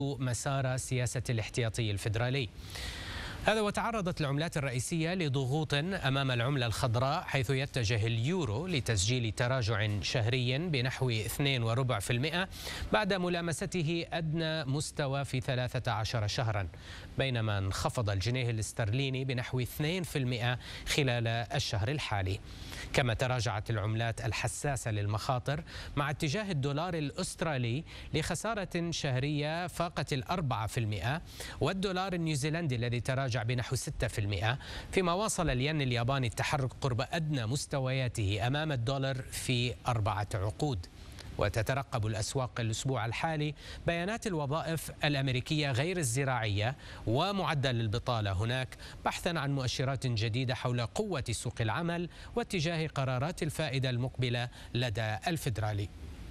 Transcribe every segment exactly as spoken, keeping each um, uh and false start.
مسار سياسة الاحتياطي الفيدرالي. هذا وتعرضت العملات الرئيسية لضغوط أمام العملة الخضراء، حيث يتجه اليورو لتسجيل تراجع شهري بنحو اثنين فاصلة خمسة بالمئة بعد ملامسته أدنى مستوى في ثلاثة عشر شهرا، بينما انخفض الجنيه الاسترليني بنحو اثنين بالمئة خلال الشهر الحالي. كما تراجعت العملات الحساسة للمخاطر مع اتجاه الدولار الأسترالي لخسارة شهرية فاقت الأربعة في المئة، والدولار النيوزيلندي الذي تراجع بنحو ستة بالمئة، فيما واصل الين الياباني التحرك قرب أدنى مستوياته أمام الدولار في أربعة عقود. وتترقب الأسواق الأسبوع الحالي بيانات الوظائف الأمريكية غير الزراعية ومعدل البطالة هناك، بحثا عن مؤشرات جديدة حول قوة سوق العمل واتجاه قرارات الفائدة المقبلة لدى الفيدرالي.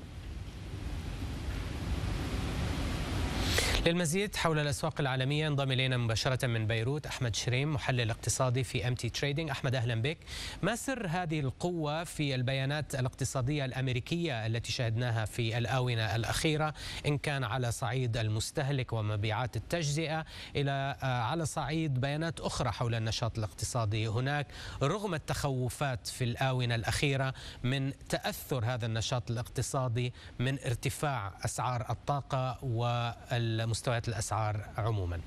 للمزيد حول الأسواق العالمية انضم إلينا مباشرة من بيروت أحمد شريم، محلل اقتصادي في أم تي تريدينج. أحمد أهلا بك. ما سر هذه القوة في البيانات الاقتصادية الأمريكية التي شاهدناها في الآونة الأخيرة، إن كان على صعيد المستهلك ومبيعات التجزئة، إلى على صعيد بيانات أخرى حول النشاط الاقتصادي هناك، رغم التخوفات في الآونة الأخيرة من تأثر هذا النشاط الاقتصادي من ارتفاع أسعار الطاقة وال مستويات الأسعار عموما؟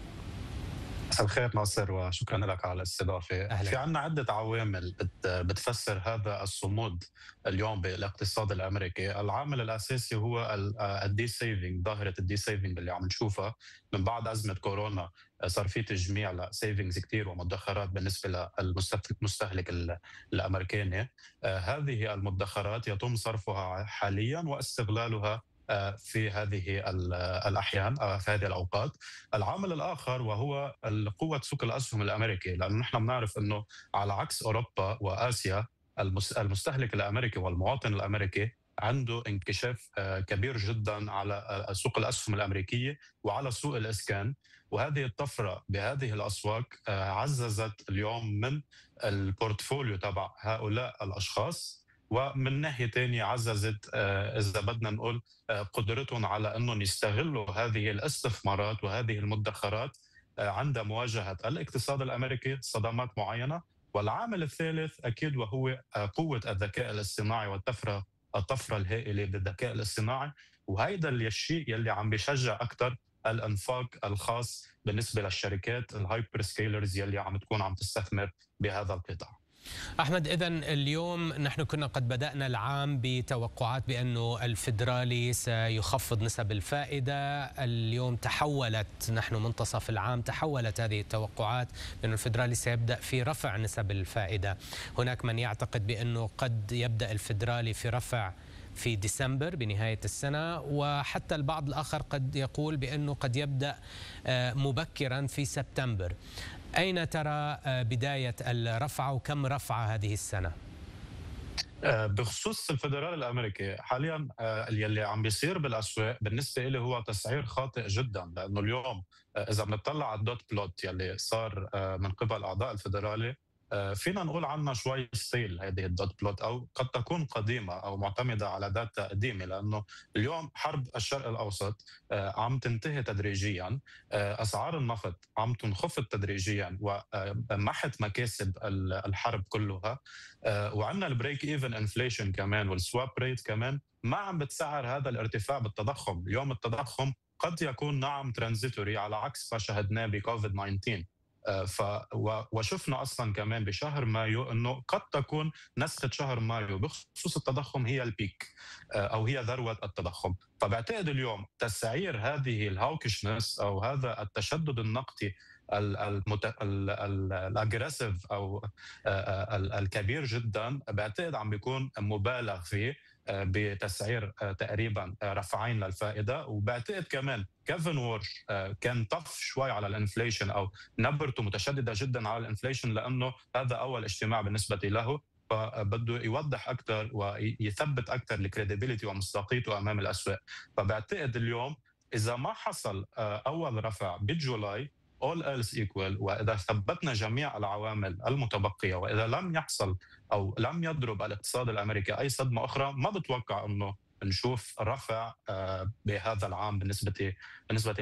مساء الخير ناصر، وشكرا لك على الاستضافة. أهلا. في عنا عدة عوامل بتفسر هذا الصمود اليوم بالاقتصاد الأمريكي. العامل الأساسي هو الدي سيفينج، ظاهرة الدي سيفينج اللي عم نشوفها من بعد أزمة كورونا. صار في تجميع لسيفينجز كتير ومدخرات بالنسبة للمستهلك الأمريكاني. هذه المدخرات يتم صرفها حاليا واستغلالها في هذه الأحيان، في هذه الأوقات. العامل الآخر وهو قوة سوق الأسهم الأمريكي، لأنه نحن بنعرف أنه على عكس أوروبا وآسيا، المستهلك الأمريكي والمواطن الأمريكي عنده انكشاف كبير جدا على سوق الأسهم الأمريكية وعلى سوق الإسكان. وهذه الطفرة بهذه الأسواق عززت اليوم من البورتفوليو تبع هؤلاء الأشخاص، ومن ناحية تانية عززت إذا بدنا نقول قدرتهم على أنهم يستغلوا هذه الاستثمارات وهذه المدخرات عند مواجهة الاقتصاد الأمريكي صدمات معينة. والعامل الثالث أكيد وهو قوة الذكاء الاصطناعي والطفرة الطفرة الهائلة بالذكاء الاصطناعي، وهيدا الشيء يلي عم بيشجع أكثر الانفاق الخاص بالنسبة للشركات الهايبر سكيلرز يلي عم تكون عم تستثمر بهذا القطاع. أحمد، إذن اليوم نحن كنا قد بدأنا العام بتوقعات بأنه الفيدرالي سيخفض نسب الفائدة. اليوم تحولت، نحن منتصف العام، تحولت هذه التوقعات بأن الفيدرالي سيبدأ في رفع نسب الفائدة. هناك من يعتقد بأنه قد يبدأ الفيدرالي في رفع في ديسمبر بنهاية السنة، وحتى البعض الآخر قد يقول بأنه قد يبدأ مبكرا في سبتمبر. أين ترى بداية الرفعة وكم رفعة هذه السنة؟ بخصوص الفدرالي الأمريكي حاليا، اللي عم بيصير بالأسواق بالنسبة إلي هو تسعير خاطئ جدا، لأنه اليوم إذا بنطلع على الدوت بلوت يلي صار من قبل أعضاء الفدرالي، فينا نقول عنها شوي ستيل هذه الدوت بلوت، أو قد تكون قديمة أو معتمدة على داتا قديمة، لأنه اليوم حرب الشرق الأوسط عم تنتهي تدريجيا، أسعار النفط عم تنخفض تدريجيا ومحت مكاسب الحرب كلها، وعندنا البريك ايفن انفليشن كمان والسواب ريت كمان ما عم بتسعر هذا الارتفاع بالتضخم. اليوم التضخم قد يكون نعم ترانزيتوري على عكس ما شاهدناه بكوفيد تسعة عشر. ف وشفنا اصلا كمان بشهر مايو انه قد تكون نسخه شهر مايو بخصوص التضخم هي البيك او هي ذروه التضخم. فبعتقد اليوم تسعير هذه الهاوكشنس او هذا التشدد النقدي الاجريسيف او الكبير جدا، بعتقد عم بيكون مبالغ فيه بتسعير تقريبا رفعين للفائده. وبعتقد كمان كيفن وورش كان طف شوي على الانفليشن او نبرته متشدده جدا على الانفليشن، لانه هذا اول اجتماع بالنسبه له، فبده يوضح اكثر ويثبت اكثر الكريديبيليتي ومصداقيته امام الاسواق. فبعتقد اليوم اذا ما حصل اول رفع بجولاي all else equal، وإذا ثبتنا جميع العوامل المتبقية وإذا لم يحصل أو لم يضرب الاقتصاد الأمريكي أي صدمة أخرى، ما بتوقع أنه نشوف رفع بهذا العام بالنسبة بالنسبة